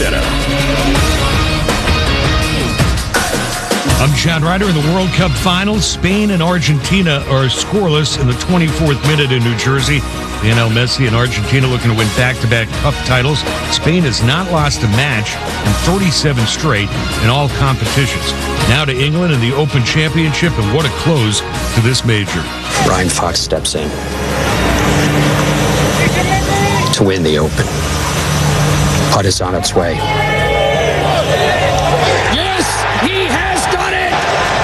Center. I'm John Ryder. In the World Cup Finals, Spain and Argentina are scoreless in the 24th minute in New Jersey. Lionel Messi and Argentina looking to win back-to-back cup titles. Spain has not lost a match in 37 straight in all competitions. Now to England in the Open Championship, and what a close to this major. Ryan Fox steps in to win the Open. Putt is on its way. Yes, he has done it!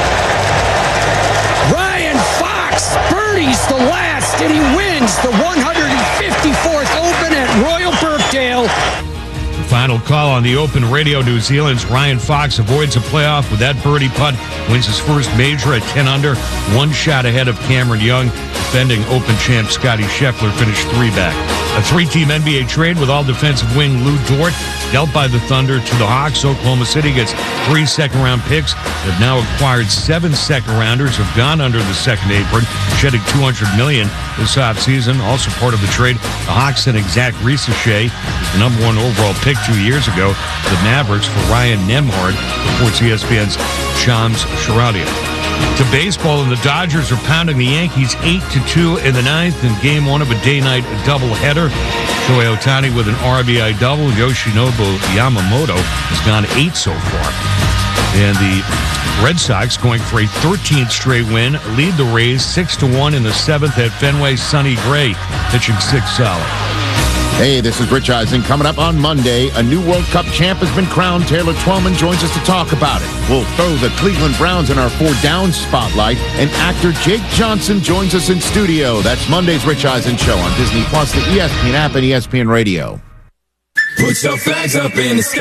Ryan Fox birdies the last, and he wins the 154th Open at Royal Birkdale. Final call on the Open Radio. New Zealand's Ryan Fox avoids a playoff with that birdie putt, wins his first major at 10 under, one shot ahead of Cameron Young. Defending Open champ Scotty Scheffler finished 3 back. A 3-team NBA trade with all defensive wing Lou Dort dealt by the Thunder to the Hawks. Oklahoma City gets 3 second-round picks. They've now acquired 7 second-rounders, have gone under the second apron, shedding $200 million this offseason. Also part of the trade, the Hawks sent Zach Risacher, the number 1 overall pick 2 years ago, to the Mavericks for Ryan Nembhard, reports ESPN's Shams Charania. To baseball, and the Dodgers are pounding the Yankees 8-2 in the 9th in Game 1 of a day-night doubleheader. Shohei Ohtani with an RBI double. Yoshinobu Yamamoto has gone 8 so far. And the Red Sox going for a 13th straight win, lead the Rays 6-1 in the 7th at Fenway. Sonny Gray pitching 6 solid. Hey, this is Rich Eisen. Coming up on Monday, a new World Cup champ has been crowned. Taylor Twellman joins us to talk about it. We'll throw the Cleveland Browns in our 4 down spotlight, and actor Jake Johnson joins us in studio. That's Monday's Rich Eisen Show on Disney Plus, the ESPN app, and ESPN Radio. Put your flags up in the sky.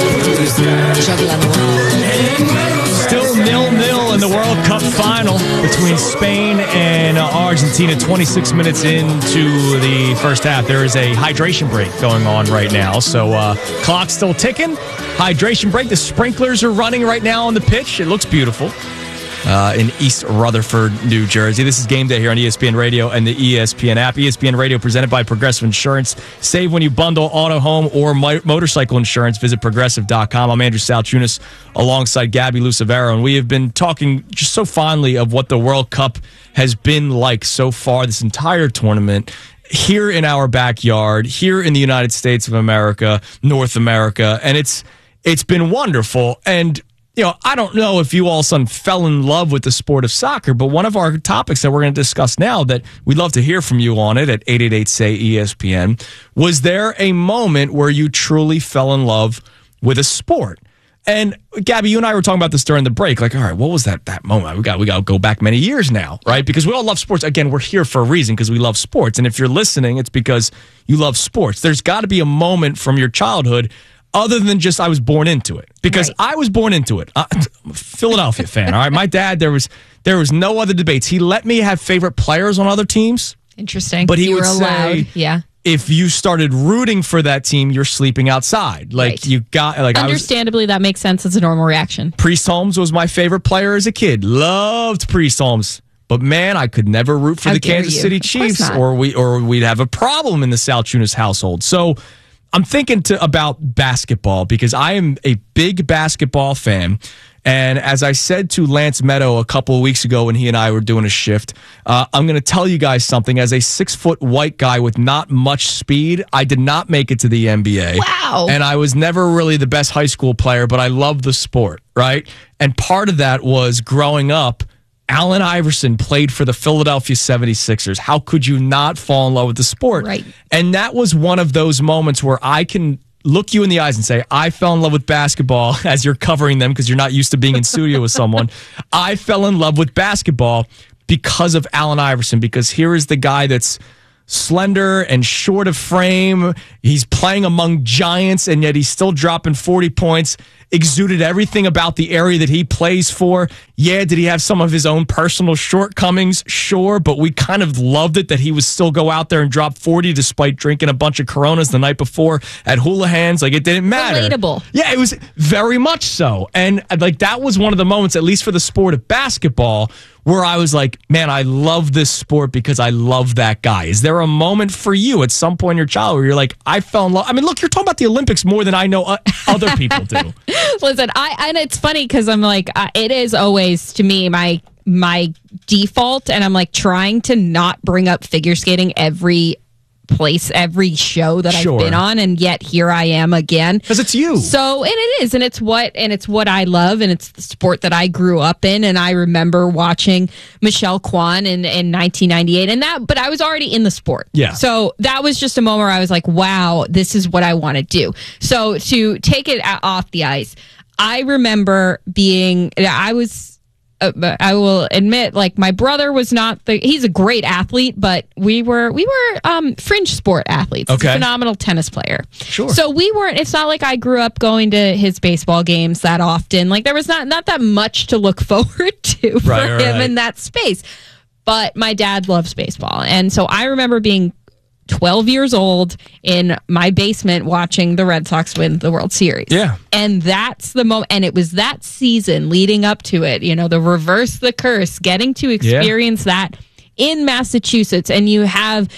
Still 0-0 in the World Cup final between Spain and Argentina. 26 minutes into the first half. There is a hydration break going on right now. So clock's still ticking. Hydration break. The sprinklers are running right now on the pitch. It looks beautiful. In East Rutherford, New Jersey. This is Game Day here on ESPN Radio and the ESPN app. ESPN Radio presented by Progressive Insurance. Save when you bundle auto, home, or motorcycle insurance. Visit Progressive.com. I'm Andrew Salchunas alongside Gabby Lucevero, and we have been talking just so fondly of what the World Cup has been like so far, this entire tournament, here in our backyard, here in the United States of America, North America, and it's been wonderful. And you know, I don't know if you all of a sudden fell in love with the sport of soccer, but one of our topics that we're going to discuss now that we'd love to hear from you on it at 888-SAY-ESPN, was there a moment where you truly fell in love with a sport? And Gabby, you and I were talking about this during the break. Like, all right, what was that moment? We got to go back many years now, right? Because we all love sports. Again, we're here for a reason because we love sports. And if you're listening, it's because you love sports. There's got to be a moment from your childhood other than just I was born into it, because right. I was born into it. I'm a Philadelphia fan. All right, my dad. There was no other debates. He let me have favorite players on other teams. Interesting, but he you would were allowed. say, yeah. If you started rooting for that team, you're sleeping outside. Like right. you got like. Understandably, that makes sense. It's a normal reaction. Priest Holmes was my favorite player as a kid. Loved Priest Holmes. But man, I could never root for the Kansas City Chiefs, or we'd have a problem in the Salchunas household. So I'm thinking about basketball because I am a big basketball fan. And as I said to Lance Meadow a couple of weeks ago when he and I were doing a shift, I'm going to tell you guys something. As a 6-foot white guy with not much speed, I did not make it to the NBA. Wow. And I was never really the best high school player, but I loved the sport, right? And part of that was growing up, Allen Iverson played for the Philadelphia 76ers. How could you not fall in love with the sport? Right. And that was one of those moments where I can look you in the eyes and say, I fell in love with basketball as you're covering them because you're not used to being in studio with someone. I fell in love with basketball because of Allen Iverson, because here is the guy that's slender and short of frame. He's playing among giants, and yet he's still dropping 40 points. Exuded everything about the area that he plays for. Yeah, did he have some of his own personal shortcomings? Sure, but we kind of loved it that he would still go out there and drop 40 despite drinking a bunch of Coronas the night before at Houlihan's. Like, it didn't matter. Relatable. Yeah, it was very much so. And like that was one of the moments, at least for the sport of basketball, where I was like, man, I love this sport because I love that guy? Is there a moment for you at some point in your childhood where you're like, I fell in love? I mean, look, you're talking about the Olympics more than I know other people do. Listen, and it's funny because I'm like, it is always to me my default, and I'm like trying to not bring up figure skating every show that I've been on, and yet here I am again because it's you. So, and it is, and it's what I love, and it's the sport that I grew up in. And I remember watching Michelle Kwan in 1998, but I was already in the sport. Yeah. So that was just a moment where I was like, wow, this is what I want to do. So to take it off the ice, I remember I will admit, like, my brother was he's a great athlete, but we were fringe sport athletes. Okay. He's a phenomenal tennis player. Sure. So it's not like I grew up going to his baseball games that often. Like, there was not that much to look forward to for him in that space. But my dad loves baseball. And so I remember being 12 years old in my basement watching the Red Sox win the World Series. Yeah. And that's the moment. And it was that season leading up to it, the reverse the curse, getting to experience that in Massachusetts. And you have,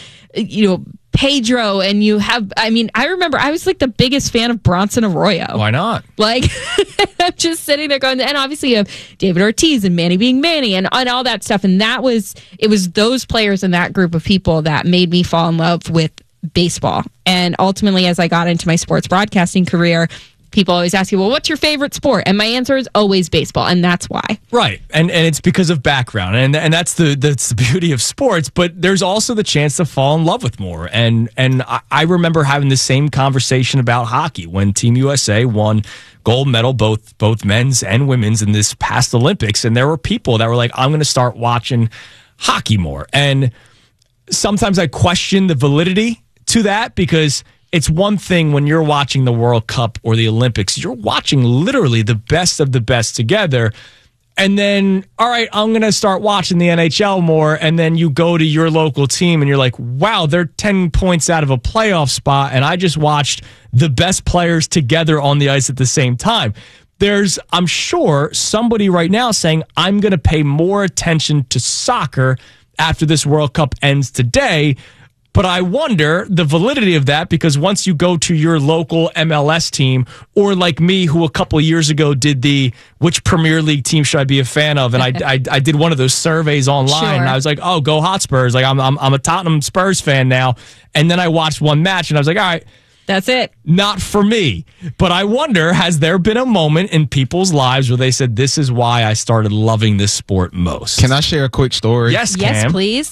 Pedro, and you have, I remember I was like the biggest fan of Bronson Arroyo. Why not? Like, I'm just sitting there going, and obviously you have David Ortiz and Manny being Manny and all that stuff. And it was those players and that group of people that made me fall in love with baseball. And ultimately, as I got into my sports broadcasting career, people always ask you, well, what's your favorite sport? And my answer is always baseball, and that's why. Right, and it's because of background, and that's the beauty of sports. But there's also the chance to fall in love with more. And I remember having the same conversation about hockey when Team USA won gold medal, both men's and women's, in this past Olympics. And there were people that were like, I'm going to start watching hockey more. And sometimes I question the validity to that, because it's one thing when you're watching the World Cup or the Olympics, you're watching literally the best of the best together. And then, all right, I'm going to start watching the NHL more. And then you go to your local team and you're like, wow, they're 10 points out of a playoff spot. And I just watched the best players together on the ice at the same time. There's, I'm sure, somebody right now saying, I'm going to pay more attention to soccer after this World Cup ends today. But I wonder the validity of that, because once you go to your local MLS team, or like me, who a couple of years ago did which Premier League team should I be a fan of? And I did one of those surveys online. Sure. And I was like, oh, go Hotspurs. Like I'm a Tottenham Spurs fan now. And then I watched one match and I was like, all right, that's it. Not for me. But I wonder, has there been a moment in people's lives where they said, this is why I started loving this sport most? Can I share a quick story? Yes, Cam. Yes, please.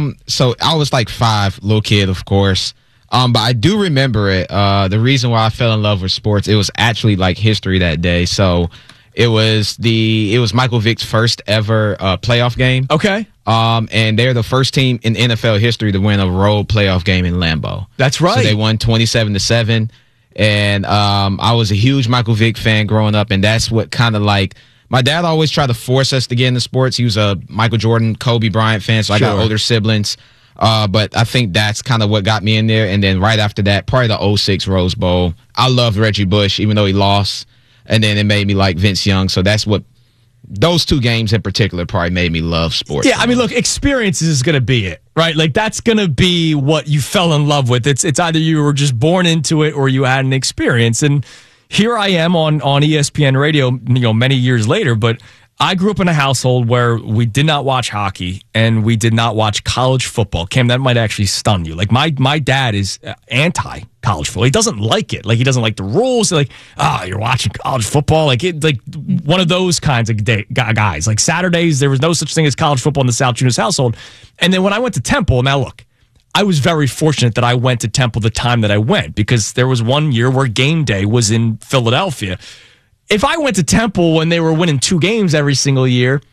So I was like 5, little kid, of course. But I do remember it. The reason why I fell in love with sports, it was actually like history that day. So it was Michael Vick's first ever playoff game. Okay. And they're the first team in NFL history to win a road playoff game in Lambeau. That's right. So they won 27-7. And I was a huge Michael Vick fan growing up, and that's what kind of like my dad always tried to force us to get into sports. He was a Michael Jordan, Kobe Bryant fan, so I got older siblings. But I think that's kind of what got me in there. And then right after that, probably the 06 Rose Bowl. I loved Reggie Bush, even though he lost. And then it made me like Vince Young. So that's what those two games in particular probably made me love sports. Yeah, I mean, look, experiences is going to be it, right? Like, that's going to be what you fell in love with. It's either you were just born into it or you had an experience. And here I am on ESPN radio, many years later, but I grew up in a household where we did not watch hockey and we did not watch college football. Cam, that might actually stun you. Like, my dad is anti-college football. He doesn't like it. Like, he doesn't like the rules. Like, you're watching college football. Like one of those kinds of guys. Like, Saturdays, there was no such thing as college football in the South Junis household. And then when I went to Temple, now look, I was very fortunate that I went to Temple the time that I went, because there was one year where game day was in Philadelphia. If I went to Temple when they were winning 2 games every single year,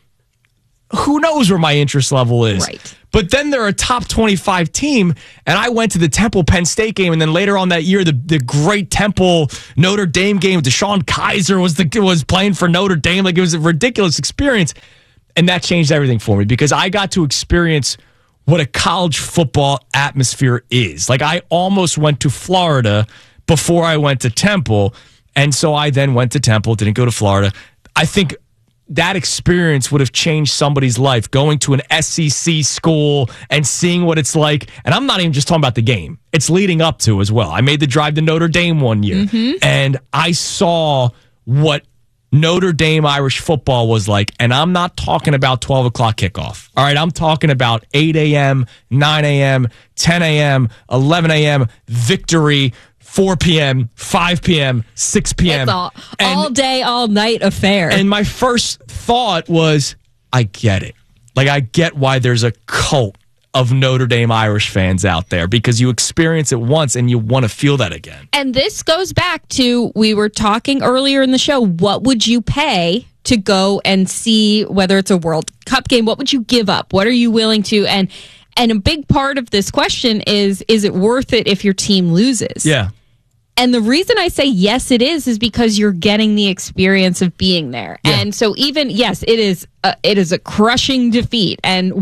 who knows where my interest level is. Right. But then they're a top 25 team, and I went to the Temple Penn State game, and then later on that year, the great Temple Notre Dame game, DeShone Kizer was playing for Notre Dame. Like, it was a ridiculous experience, and that changed everything for me, because I got to experience what a college football atmosphere is. Like, I almost went to Florida before I went to Temple. And so I then went to Temple, didn't go to Florida. I think that experience would have changed somebody's life, going to an SEC school and seeing what it's like. And I'm not even just talking about the game. It's leading up to as well. I made the drive to Notre Dame one year, and I saw what Notre Dame Irish football was like. And I'm not talking about 12 o'clock kickoff. All right, I'm talking about 8 a.m., 9 a.m., 10 a.m., 11 a.m., victory, 4 p.m., 5 p.m., 6 p.m. It's all day, all night affair. And my first thought was, I get it. Like, I get why there's a cult of Notre Dame Irish fans out there, because you experience it once and you want to feel that again. And this goes back to, we were talking earlier in the show, what would you pay to go and see, whether it's a World Cup game? What would you give up? What are you willing to? And a big part of this question is it worth it if your team loses? Yeah. And the reason I say yes, it is because you're getting the experience of being there. Yeah. And so even, yes, it is a crushing defeat. And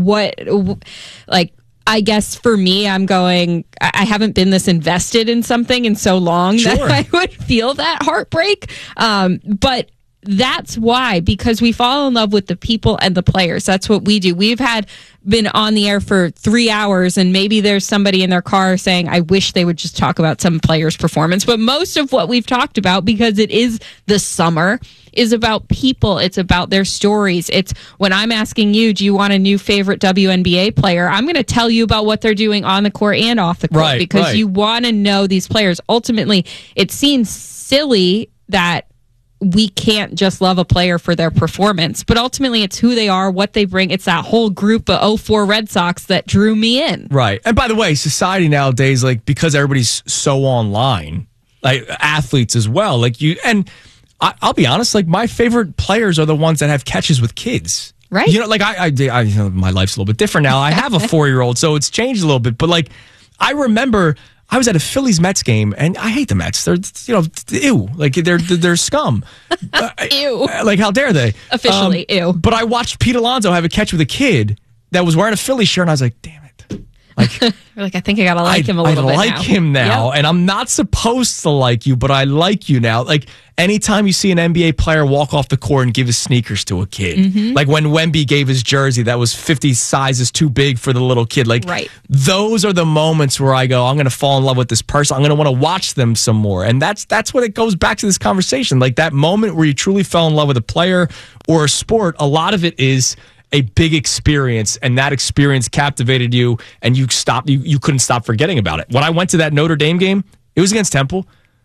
I guess for me, I'm going, I haven't been this invested in something in so long that I would feel that heartbreak. But that's why, because we fall in love with the people and the players. That's what we do. We've been on the air for 3 hours, and maybe there's somebody in their car saying, I wish they would just talk about some player's performance. But most of what we've talked about, because it is the summer, is about people. It's about their stories. It's when I'm asking you, do you want a new favorite WNBA player? I'm going to tell you about what they're doing on the court and off the court, because you want to know these players. Ultimately, it seems silly that we can't just love a player for their performance, but ultimately it's who they are, what they bring. It's that whole group of 04 Red Sox that drew me in. Right. And by the way, society nowadays, like, because everybody's so online, like athletes as well, like I'll be honest, like, my favorite players are the ones that have catches with kids. Right. You know, like I you know, my life's a little bit different now. I have a 4-year-old, so it's changed a little bit, but like, I remember I was at a Phillies Mets game, and I hate the Mets. They're, ew. Like, they're scum. Ew. Like, how dare they? Officially, ew. But I watched Pete Alonso have a catch with a kid that was wearing a Philly shirt, and I was like, damn it. Like, I think I gotta like him a little bit now. I like him now, yep. And I'm not supposed to like you, but I like you now. Like, anytime you see an NBA player walk off the court and give his sneakers to a kid, like when Wemby gave his jersey that was 50 sizes too big for the little kid, like, those are the moments where I go, I'm going to fall in love with this person. I'm going to want to watch them some more. And that's what it goes back to this conversation. Like, that moment where you truly fell in love with a player or a sport, a lot of it is a big experience, and that experience captivated you, and you couldn't stop forgetting about it. When I went to that Notre Dame game, it was against Temple.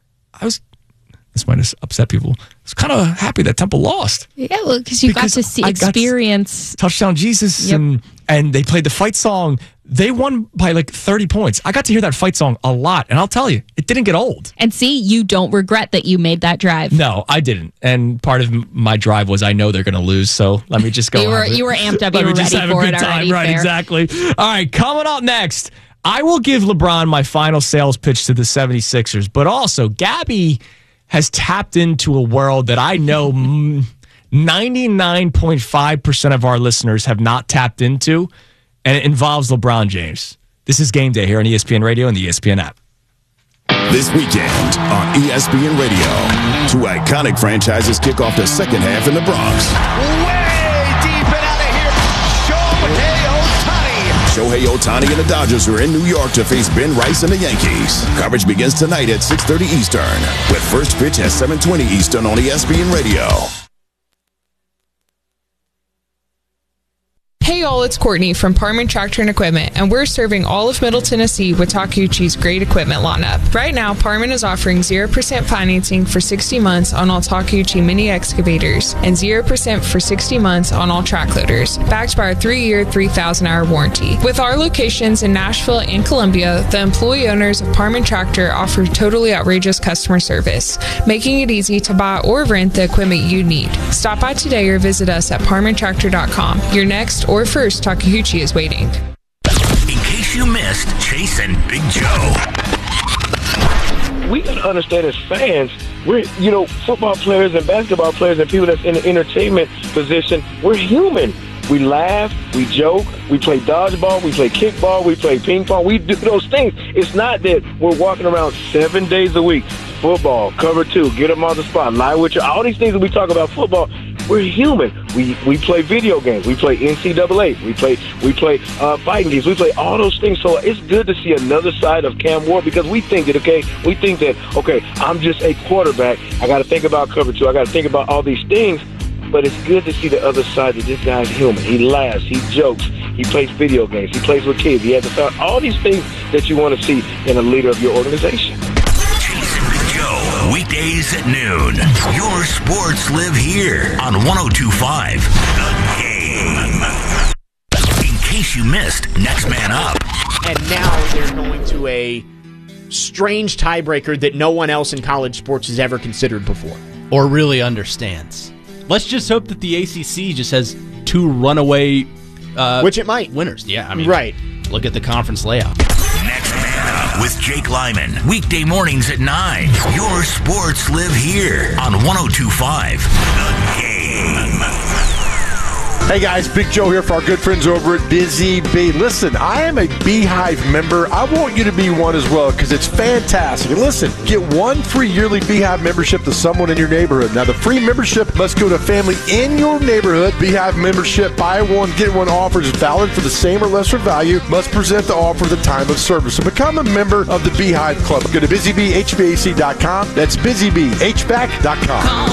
This might have upset people. I was kind of happy that Temple lost. Yeah, well, because you got to experience Touchdown Jesus, and they played the fight song. They won by like 30 points. I got to hear that fight song a lot, and I'll tell you, it didn't get old. And see, you don't regret that you made that drive. No, I didn't. And part of my drive was I know they're going to lose, so let me just go. You were amped up. You were ready for it already. Right, exactly. All right, coming up next, I will give LeBron my final sales pitch to the 76ers, but also Gabby has tapped into a world that I know 99.5% of our listeners have not tapped into, and it involves LeBron James. This is Game Day here on ESPN Radio and the ESPN app. This weekend on ESPN Radio, two iconic franchises kick off the second half in the Bronx. Way deep and out of here, Shohei Ohtani and the Dodgers are in New York to face Ben Rice and the Yankees. Coverage begins tonight at 6:30 Eastern, with first pitch at 7:20 Eastern on ESPN Radio. Hey y'all, it's Courtney from Parman Tractor and Equipment, and we're serving all of Middle Tennessee with Takeuchi's great equipment lineup. Right now, Parman is offering 0% financing for 60 months on all Takeuchi mini excavators and 0% for 60 months on all track loaders, backed by our 3-year, 3,000-hour warranty. With our locations in Nashville and Columbia, the employee owners of Parman Tractor offer totally outrageous customer service, making it easy to buy or rent the equipment you need. Stop by today or visit us at parmantractor.com. Your next or first Takeuchi is waiting. In case you missed Chase and Big Joe. We got to understand as fans, we're, football players and basketball players and people that's in the entertainment position, we're human. We laugh, we joke, we play dodgeball, we play kickball, we play ping pong. We do those things. It's not that we're walking around 7 days a week. Football, cover two, get them on the spot, lie with you. All these things that we talk about football, We're human. We play video games. We play NCAA. We play fighting games. We play all those things. So it's good to see another side of Cam Ward because we think that, I'm just a quarterback. I got to think about cover two. I got to think about all these things. But it's good to see the other side that this guy's human. He laughs. He jokes. He plays video games. He plays with kids. He has all these things that you want to see in a leader of your organization. Jason Big Joe, weekdays at noon. Your sports live here on 102.5 The Game. In case you missed Next Man Up. And now they're going to a strange tiebreaker that no one else in college sports has ever considered before. Or really understands. Let's just hope that the ACC just has two runaway which it might. Winners. Yeah, I mean, right. Look at the conference layout. Next Man Up with Jake Lyman. Weekday mornings at 9. Your sports live here on 102.5 The Game. Hey guys, Big Joe here for our good friends over at Busy Bee. Listen, I am a Beehive member. I want you to be one as well because it's fantastic. And listen, get one free yearly Beehive membership to someone in your neighborhood. Now, the free membership must go to a family in your neighborhood. Beehive membership, buy one, get one offer is valid for the same or lesser value. Must present the offer at the time of service. So become a member of the Beehive Club. Go to BusyBeeHVAC.com. That's BusyBeeHVAC.com. Call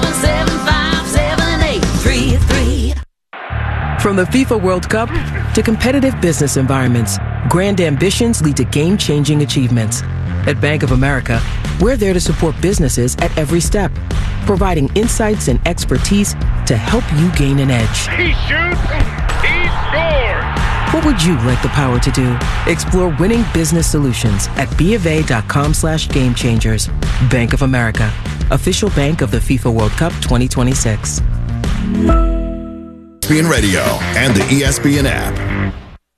775-7833. From the FIFA World Cup to competitive business environments, grand ambitions lead to game-changing achievements. At Bank of America, we're there to support businesses at every step, providing insights and expertise to help you gain an edge. He shoots, he scores! What would you like the power to do? Explore winning business solutions at BofA.com/gamechangers. Bank of America, official bank of the FIFA World Cup 2026. ESPN Radio and the ESPN app.